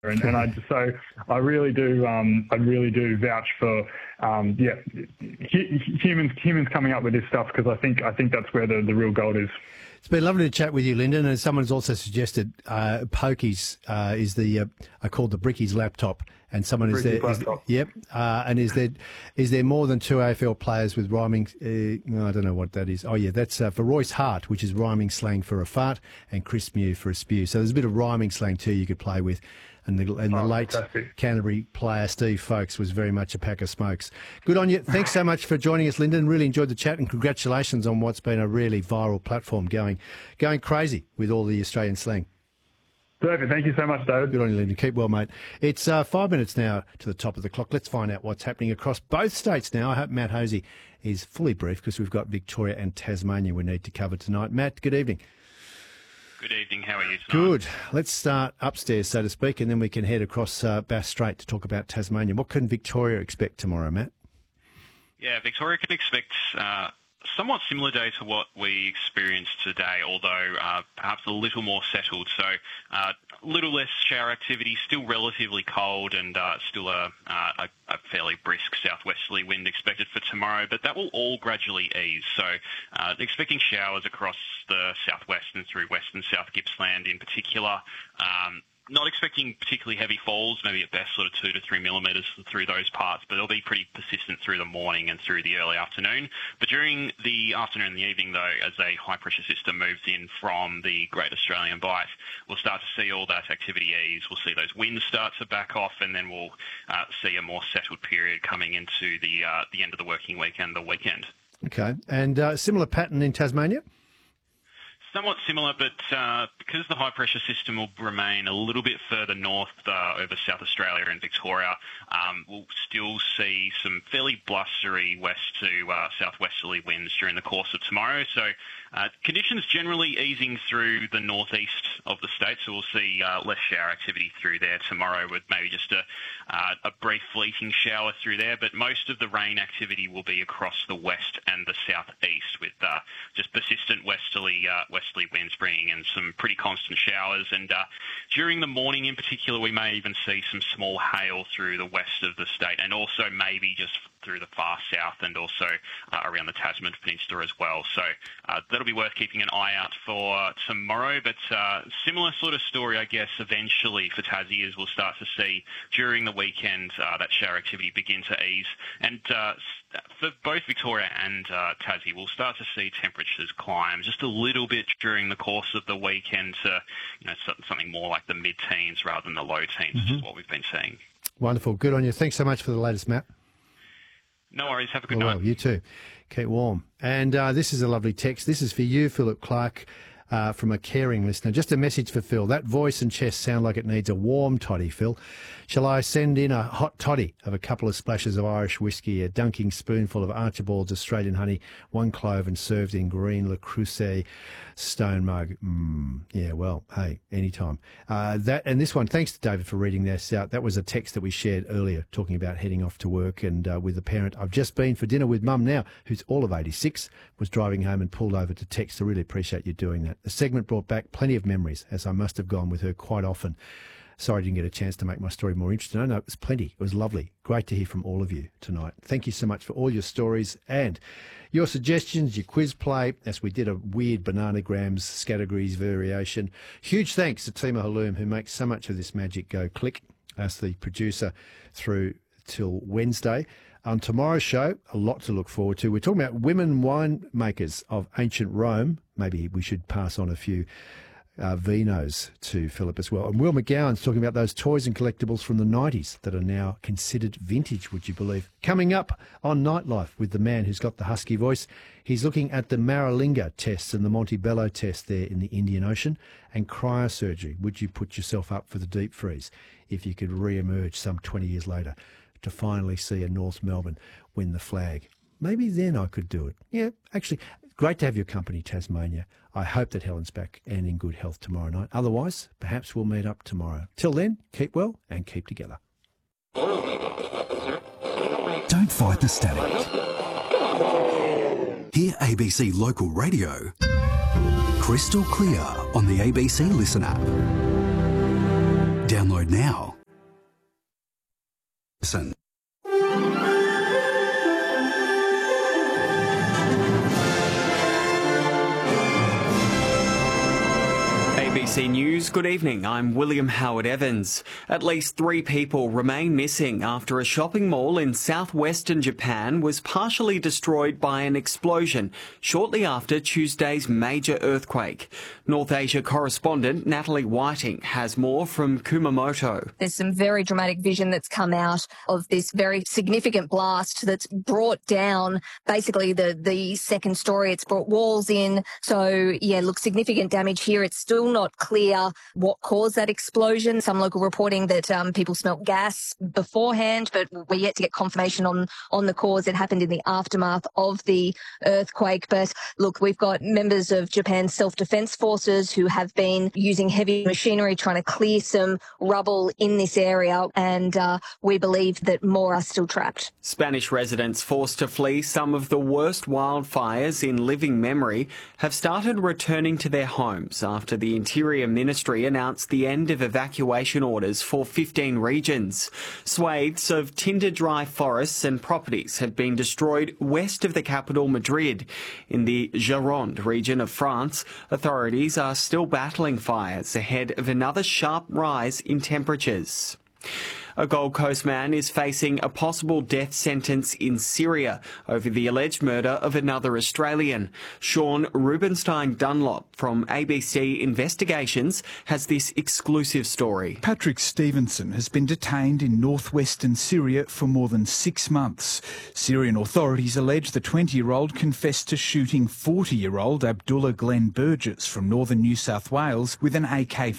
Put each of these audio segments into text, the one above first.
And I really do vouch for humans coming up with this stuff, because I think that's where the real gold is. It's been lovely to chat with you, Lyndon. And someone's also suggested Pokies is called the Brickies laptop. And someone is there. Yep. And is there more than two AFL players with rhyming? I don't know what that is. Oh yeah, that's for Royce Hart, which is rhyming slang for a fart, and Chris Mew for a spew. So there's a bit of rhyming slang too you could play with. And the late fantastic Canterbury player Steve Folkes was very much a pack of smokes. Good on you. Thanks so much for joining us, Lyndon. Really enjoyed the chat, and congratulations on what's been a really viral platform going crazy with all the Australian slang. Perfect. Thank you so much, David. Good on you, Lyndon. Keep well, mate. It's 5 minutes now to the top of the clock. Let's find out what's happening across both states now. I hope Matt Hosey is fully briefed, because we've got Victoria and Tasmania we need to cover tonight. Matt, good evening. Good evening. How are you tonight? Good. Let's start upstairs, so to speak, and then we can head across Bass Strait to talk about Tasmania. What can Victoria expect tomorrow, Matt? Yeah, Victoria can expect somewhat similar day to what we experienced today, although perhaps a little more settled. So a little less shower activity, still relatively cold, and still a fairly brisk southwesterly wind expected for tomorrow, but that will all gradually ease. So expecting showers across the southwest and through western South Gippsland in particular. Not expecting particularly heavy falls, maybe at best sort of 2 to 3 millimetres through those parts, but it'll be pretty persistent through the morning and through the early afternoon. But during the afternoon and the evening, though, as a high-pressure system moves in from the Great Australian Bight, we'll start to see all that activity ease. We'll see those winds start to back off, and then we'll see a more settled period coming into the end of the working week and the weekend. Okay. And similar pattern in Tasmania? Somewhat similar, but because the high-pressure system will remain a little bit further north over South Australia and Victoria, we'll still see some fairly blustery west to southwesterly winds during the course of tomorrow. So conditions generally easing through the northeast of the state, so we'll see less shower activity through there tomorrow, with maybe just a brief fleeting shower through there, but most of the rain activity will be across the west and the southeast, with just persistent westerly winds bringing in some pretty constant showers. And during the morning in particular, we may even see some small hail through the west of the state, and also maybe just through the far south, and also around the Tasman Peninsula as well. So that'll be worth keeping an eye out for tomorrow. But similar sort of story, I guess, eventually for Tassie, is we'll start to see during the weekend that shower activity begin to ease. And for both Victoria and Tassie, we'll start to see temperatures climb just a little bit during the course of the weekend to something more like the mid-teens rather than the low teens, which is what we've been seeing. Wonderful. Good on you. Thanks so much for the latest, Matt. No worries. Have a good night. Well, you too. Keep warm. And this is a lovely text. This is for you, Philip Clark, from a caring listener. Just a message for Phil. That voice and chest sound like it needs a warm toddy, Phil. Shall I send in a hot toddy of a couple of splashes of Irish whiskey, a dunking spoonful of Archibald's Australian honey, 1 clove, and served in green Le Creuset stone mug? Yeah, well, hey, anytime. And this one, thanks to David for reading this out. That was a text that we shared earlier, talking about heading off to work and with a parent. I've just been for dinner with Mum now, who's all of 86, was driving home and pulled over to text. I really appreciate you doing that. The segment brought back plenty of memories, as I must have gone with her quite often. Sorry I didn't get a chance to make my story more interesting. No, it was plenty. It was lovely. Great to hear from all of you tonight. Thank you so much for all your stories and your suggestions, your quiz play, as we did a weird bananagrams scattergrees variation. Huge thanks to Tima Haloum, who makes so much of this magic go click, as the producer through till Wednesday. On tomorrow's show, a lot to look forward to. We're talking about women winemakers of ancient Rome. Maybe we should pass on a few vinos to Philip as well. And Will McGowan's talking about those toys and collectibles from the 90s that are now considered vintage, would you believe? Coming up on Nightlife with the man who's got the husky voice. He's looking at the Maralinga tests and the Montebello test there in the Indian Ocean, and cryosurgery. Would you put yourself up for the deep freeze if you could re-emerge some 20 years later to finally see a North Melbourne win the flag? Maybe then I could do it. Yeah, actually, great to have your company, Tasmania. I hope that Helen's back and in good health tomorrow night. Otherwise, perhaps we'll meet up tomorrow. Till then, keep well and keep together. Don't fight the static. Hear ABC Local Radio crystal clear on the ABC Listen app. Download now. Listen. ABC News, good evening. I'm William Howard Evans. At least 3 people remain missing after a shopping mall in southwestern Japan was partially destroyed by an explosion shortly after Tuesday's major earthquake. North Asia correspondent Natalie Whiting has more from Kumamoto. There's some very dramatic vision that's come out of this very significant blast that's brought down basically the second story. It's brought walls in. So, significant damage here. It's still not clear what caused that explosion. Some local reporting that people smelt gas beforehand, but we're yet to get confirmation on the cause. It happened in the aftermath of the earthquake. But look, we've got members of Japan's self-defense forces who have been using heavy machinery trying to clear some rubble in this area, and we believe that more are still trapped. Spanish residents forced to flee some of the worst wildfires in living memory have started returning to their homes after the Interior Ministry announced the end of evacuation orders for 15 regions. Swathes of tinder-dry forests and properties have been destroyed west of the capital, Madrid. In the Gironde region of France, authorities are still battling fires ahead of another sharp rise in temperatures. A Gold Coast man is facing a possible death sentence in Syria over the alleged murder of another Australian. Sean Rubenstein Dunlop from ABC Investigations has this exclusive story. Patrick Stevenson has been detained in northwestern Syria for more than 6 months. Syrian authorities allege the 20-year-old confessed to shooting 40-year-old Abdullah Glenn Burgess from northern New South Wales with an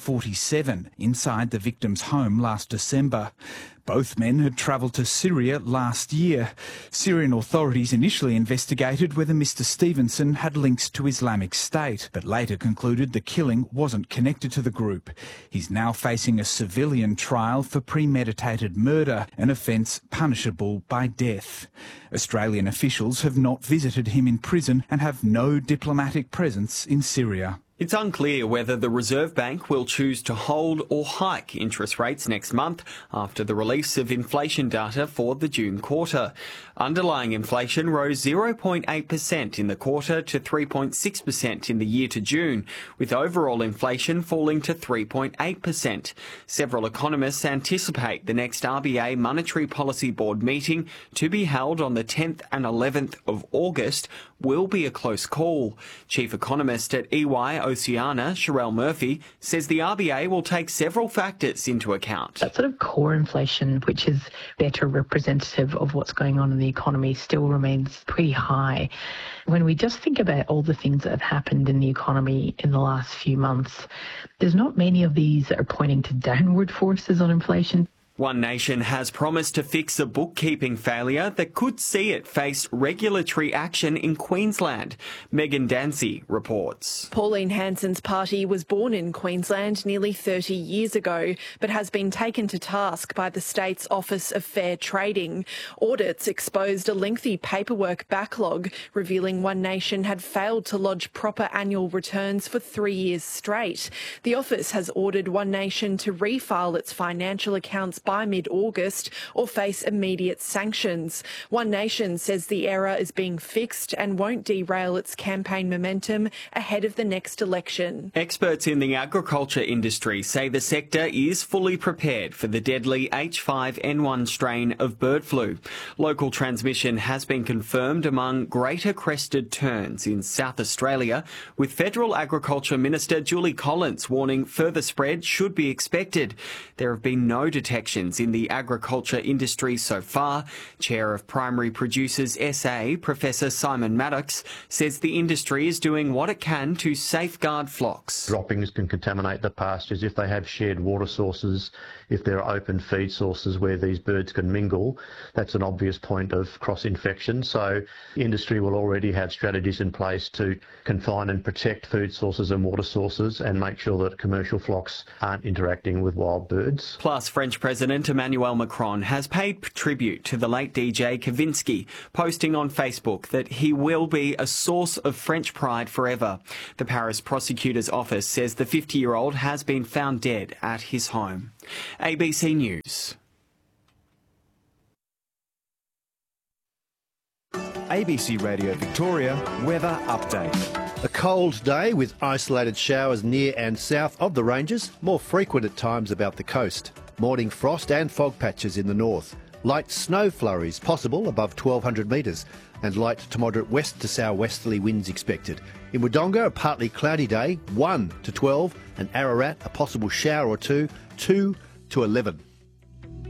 AK-47 inside the victim's home last December. Both men had travelled to Syria last year. Syrian authorities initially investigated whether Mr Stevenson had links to Islamic State, but later concluded the killing wasn't connected to the group. He's now facing a civilian trial for premeditated murder, an offence punishable by death. Australian officials have not visited him in prison and have no diplomatic presence in Syria. It's unclear whether the Reserve Bank will choose to hold or hike interest rates next month after the release of inflation data for the June quarter. Underlying inflation rose 0.8% in the quarter to 3.6% in the year to June, with overall inflation falling to 3.8%. Several economists anticipate the next RBA Monetary Policy Board meeting, to be held on the 10th and 11th of August, will be a close call. Chief economist at EY Oceania, Sherelle Murphy, says the RBA will take several factors into account. That sort of core inflation, which is better representative of what's going on in the economy, still remains pretty high. When we just think about all the things that have happened in the economy in the last few months, there's not many of these that are pointing to downward forces on inflation. One Nation has promised to fix a bookkeeping failure that could see it face regulatory action in Queensland. Megan Dancy reports. Pauline Hanson's party was born in Queensland nearly 30 years ago, but has been taken to task by the state's Office of Fair Trading. Audits exposed a lengthy paperwork backlog, revealing One Nation had failed to lodge proper annual returns for 3 years straight. The office has ordered One Nation to refile its financial accounts by mid-August or face immediate sanctions. One Nation says the error is being fixed and won't derail its campaign momentum ahead of the next election. Experts in the agriculture industry say the sector is fully prepared for the deadly H5N1 strain of bird flu. Local transmission has been confirmed among greater crested terns in South Australia, with Federal Agriculture Minister Julie Collins warning further spread should be expected. There have been no detections in the agriculture industry so far. Chair of Primary Producers SA, Professor Simon Maddox, says the industry is doing what it can to safeguard flocks. Droppings can contaminate the pastures if they have shared water sources, if there are open feed sources where these birds can mingle. That's an obvious point of cross-infection. So the industry will already have strategies in place to confine and protect food sources and water sources and make sure that commercial flocks aren't interacting with wild birds. Plus, French President President Emmanuel Macron has paid tribute to the late DJ Kavinsky, posting on Facebook that he will be a source of French pride forever. The Paris prosecutor's office says the 50-year-old has been found dead at his home. ABC News. ABC Radio Victoria Weather Update. A cold day with isolated showers near and south of the ranges, more frequent at times about the coast. Morning frost and fog patches in the north. Light snow flurries possible above 1,200 metres and light to moderate west to southwesterly winds expected. In Wodonga, a partly cloudy day, 1 to 12, and Ararat, a possible shower or two, 2 to 11.